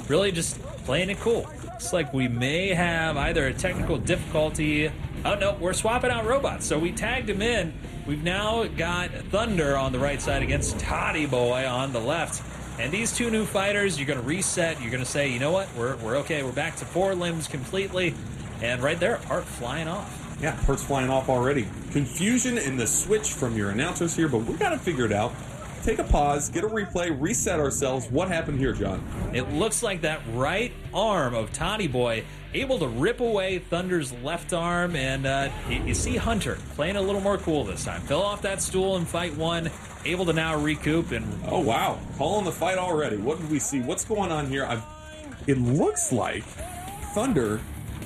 really just playing it cool. Looks like we may have either a technical difficulty. Oh, no, we're swapping out robots. So we tagged him in. We've now got Thunder on the right side against Toddy Boy on the left. And these two new fighters, you're going to reset. You're going to say, you know what, we're okay. We're back to 4 limbs completely. And right there, Art flying off. Yeah, Pert's flying off already. Confusion in the switch from your announcers here, but we got to figure it out. Take a pause, get a replay, reset ourselves. What happened here, John? It looks like that right arm of Toddy Boy able to rip away Thunder's left arm, and you see Hunter playing a little more cool this time. Fell off that stool in fight 1, able to now recoup. And oh, wow. Calling the fight already. What did we see? What's going on here? It looks like Thunder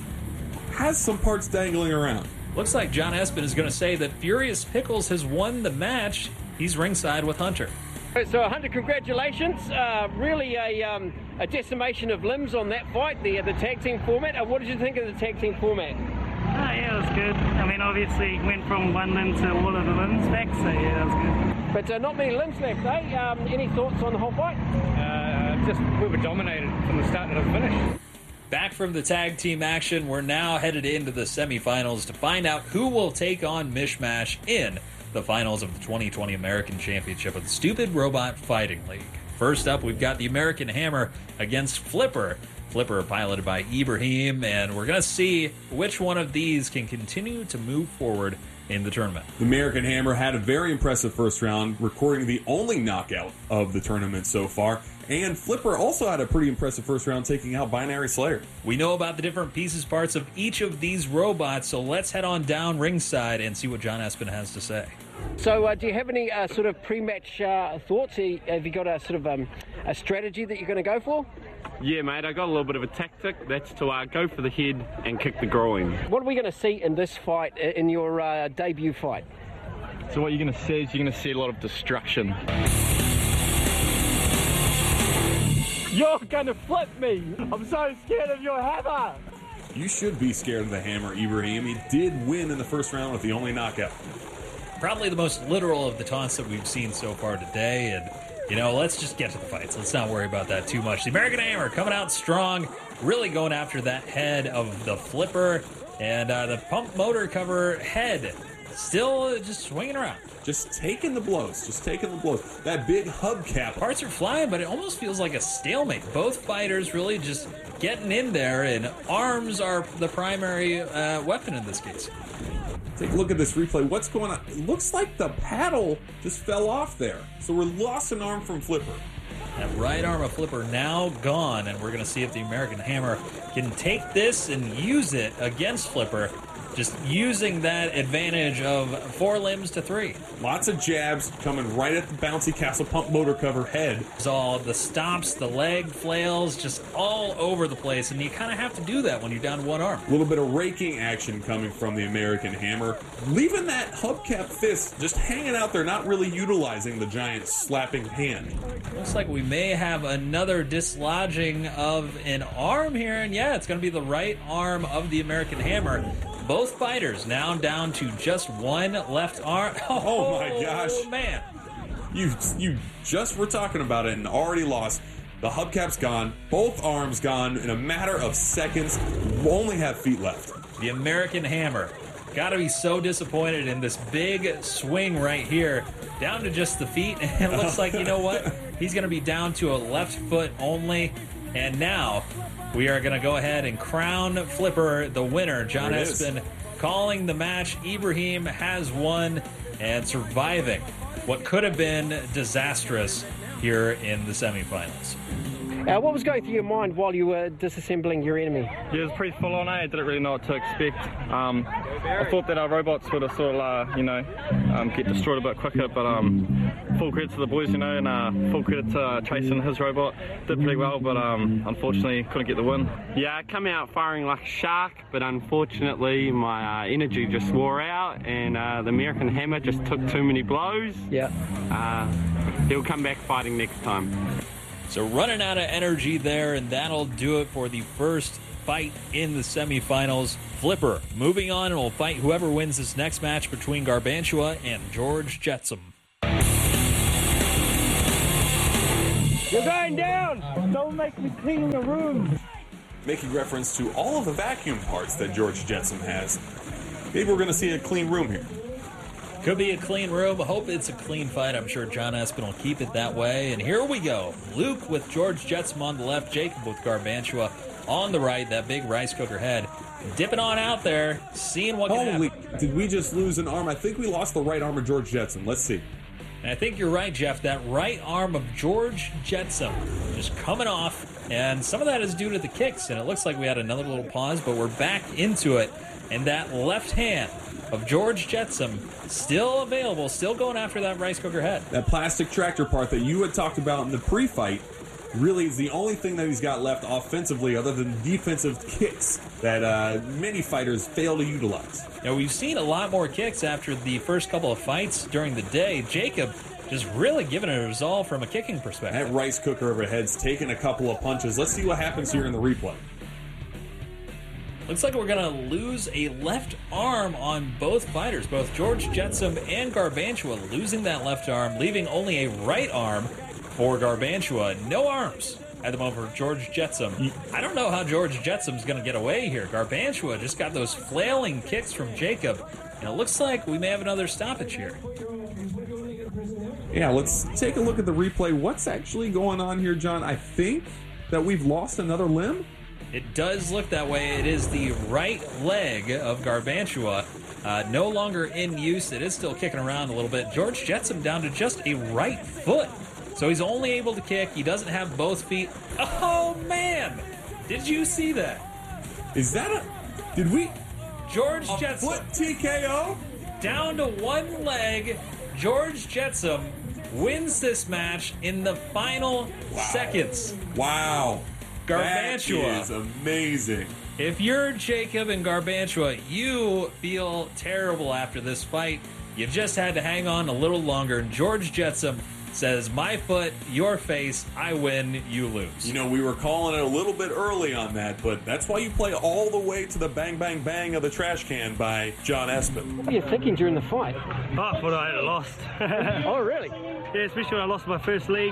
has some parts dangling around. Looks like John Espen is going to say that Furious Pickles has won the match. He's ringside with Hunter. So, Hunter, congratulations. Really a decimation of limbs on that fight, the tag team format. What did you think of the tag team format? Yeah, it was good. I mean, obviously, went from 1 limb to all of the limbs back, so yeah, that was good. But not many limbs left, eh? Any thoughts on the whole fight? Just we were dominated from the start to the finish. Back from the tag team action, we're now headed into the semifinals to find out who will take on Mishmash in the finals of the 2020 American Championship of the Stupid Robot Fighting League. First up, we've got the American Hammer against Flipper. Flipper piloted by Ibrahim, and we're going to see which one of these can continue to move forward in the tournament. The American Hammer had a very impressive first round, recording the only knockout of the tournament so far. And Flipper also had a pretty impressive first round, taking out Binary Slayer. We know about the different pieces, parts of each of these robots, so let's head on down ringside and see what John Espen has to say. So do you have any sort of pre-match thoughts? Have you got a sort of a strategy that you're going to go for? Yeah, mate, I got a little bit of a tactic. That's to go for the head and kick the groin. What are we going to see in this fight, in your debut fight? So what you're going to see is you're going to see a lot of destruction. You're going to flip me! I'm so scared of your hammer! You should be scared of the Hammer, Ibrahim. He did win in the first round with the only knockout. Probably the most literal of the taunts that we've seen so far today, and you know, let's just get to the fights. Let's not worry about that too much. The American Hammer coming out strong, really going after that head of the Flipper, and the pump motor cover head still just swinging around. Just taking the blows. That big hubcap. Parts are flying, but it almost feels like a stalemate. Both fighters really just getting in there, and arms are the primary weapon in this case. Take a look at this replay. What's going on? It looks like the paddle just fell off there. So we're lost an arm from Flipper. That right arm of Flipper now gone, and we're going to see if the American Hammer can take this and use it against Flipper, just using that advantage of 4 limbs to 3. Lots of jabs coming right at the bouncy castle pump motor cover head. It's all the stomps, the leg flails, just all over the place, and you kind of have to do that when you're down to 1 arm. A little bit of raking action coming from the American Hammer, leaving that hubcap fist just hanging out there, not really utilizing the giant slapping hand. Looks like we may have another dislodging of an arm here, and yeah, it's going to be the right arm of the American Hammer. Both fighters now down to just 1 left arm. Oh my gosh. Oh, man. You just were talking about it and already lost. The hubcap's gone. Both arms gone in a matter of seconds. We only have feet left. The American Hammer. Got to be so disappointed in this big swing right here. Down to just the feet. And it looks like, you know what? He's going to be down to a left foot only. And now we are going to go ahead and crown Flipper the winner. John Espen calling the match. Ibrahim has won and surviving what could have been disastrous here in the semifinals. What was going through your mind while you were disassembling your enemy? Yeah, it was pretty full on, I didn't really know what to expect. I thought that our robots would have sort of, get destroyed a bit quicker, but full credit to the boys, and full credit to Chase and his robot. Did pretty well, but unfortunately couldn't get the win. Yeah, I come out firing like a shark, but unfortunately my energy just wore out, and the American Hammer just took too many blows. Yeah. He'll come back fighting next time. So running out of energy there, and that'll do it for the first fight in the semifinals. Flipper moving on, and will fight whoever wins this next match between Garbantua and George Jetsam. You're going down! Don't make me clean the room. Making reference to all of the vacuum parts that George Jetsam has. Maybe we're going to see a clean room here. Could be a clean room. I hope it's a clean fight. I'm sure John Espen will keep it that way. And here we go. Luke with George Jetsam on the left, Jacob with Garbantua on the right, that big rice cooker head. Dipping on out there, seeing what can happen. Did we just lose an arm? I think we lost the right arm of George Jetsam. Let's see. And I think you're right, Jeff. That right arm of George Jetsam just coming off. And some of that is due to the kicks. And it looks like we had another little pause, but we're back into it. And that left hand of George Jetsam still available, still going after that rice cooker head. That plastic tractor part that you had talked about in the pre-fight really is the only thing that he's got left offensively other than defensive kicks that many fighters fail to utilize. Now, we've seen a lot more kicks after the first couple of fights during the day. Jacob just really giving it a resolve from a kicking perspective. That rice cooker overhead's taken a couple of punches. Let's see what happens here in the replay. Looks like we're going to lose a left arm on both fighters, both George Jetsam and Garbantua losing that left arm, leaving only a right arm for Garbantua. No arms at the moment for George Jetsam. I don't know how George Jetsam's going to get away here. Garbantua just got those flailing kicks from Jacob, and it looks like we may have another stoppage here. Yeah, let's take a look at the replay. What's actually going on here, John? I think that we've lost another limb. It does look that way. It is the right leg of Garbantua. No longer in use. It is still kicking around a little bit. George Jetsam down to just a right foot. So he's only able to kick. He doesn't have both feet. Oh, man! Did you see that? Is that a... Did we... George Jetsam. Foot TKO? Down to one leg. George Jetsam wins this match in the final seconds. Wow. Garbantua. That is amazing. If you're Jacob and Garbantua, you feel terrible after this fight. You've just had to hang on a little longer. George Jetsam says, my foot, your face, I win, you lose. You know, we were calling it a little bit early on that, but that's why you play all the way to the bang, bang, bang of the trash can by John Espen. What were you thinking during the fight? Oh, I thought I had lost. Oh, really? Yeah, especially when I lost my first leg.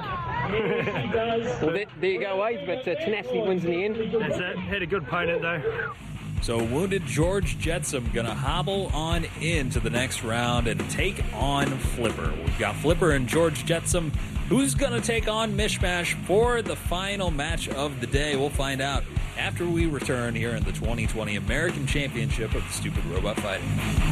Well, there you go, Wade, but tenacity wins in the end. That's it. Had a good opponent, though. So wounded George Jetsam going to hobble on into the next round and take on Flipper. We've got Flipper and George Jetsam. Who's going to take on Mishmash for the final match of the day? We'll find out after we return here in the 2020 American Championship of the Stupid Robot Fighting.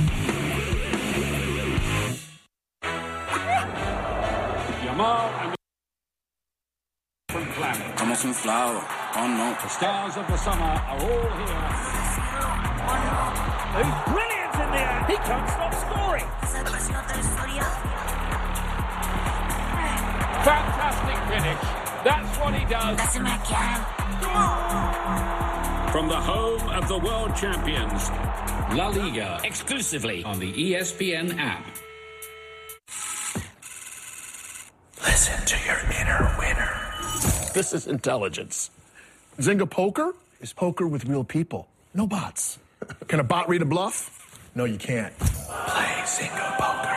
Como un flower. Oh no. The stars of the summer are all here. He's brilliant in there. He can't stop scoring. Fantastic finish. That's what he does. From the home of the world champions, La Liga, exclusively on the ESPN app. Listen to your inner winner. This is intelligence. Zynga Poker is poker with real people, no bots. Can a bot read a bluff? No, you can't. Play Zynga Poker.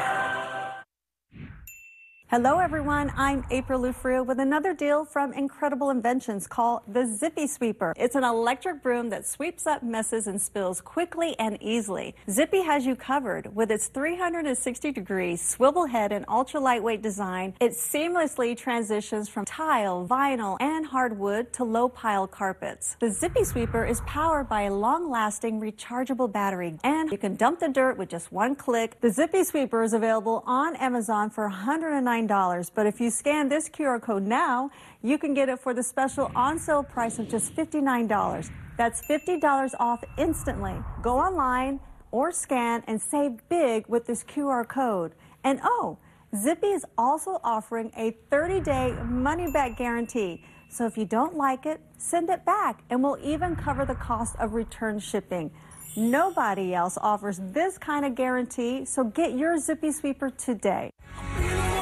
Hello, everyone. I'm April Lufrio with another deal from Incredible Inventions called the Zippy Sweeper. It's an electric broom that sweeps up messes and spills quickly and easily. Zippy has you covered with its 360-degree swivel head and ultra-lightweight design. It seamlessly transitions from tile, vinyl, and hardwood to low-pile carpets. The Zippy Sweeper is powered by a long-lasting rechargeable battery, and you can dump the dirt with just one click. The Zippy Sweeper is available on Amazon for $109. But if you scan this QR code now, you can get it for the special on-sale price of just $59. That's $50 off instantly. Go online or scan and save big with this QR code. And oh, Zippy is also offering a 30-day money-back guarantee. So if you don't like it, send it back, and we'll even cover the cost of return shipping. Nobody else offers this kind of guarantee, so get your Zippy Sweeper today.